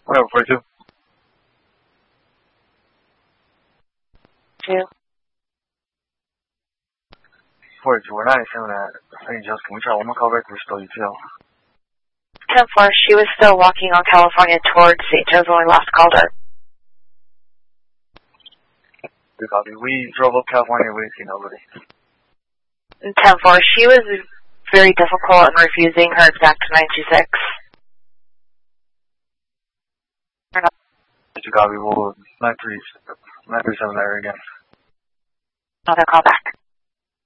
Whatever, 42. 2. 42, we're 97 at St. Joe's. Can we try one more call back? We're still UTL. 10-4, she was still walking on California towards St. Joe's when we last called her. Good copy. We drove up California, we didn't see nobody. 10-4, she was very difficult in refusing her exact 926. Good copy. We'll 937 there again. Another call back.